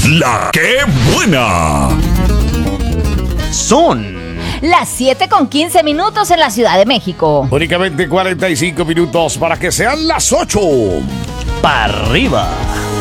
La que buena. Son las 7:15 en la Ciudad de México. Únicamente 45 minutos para que sean las 8. para arriba.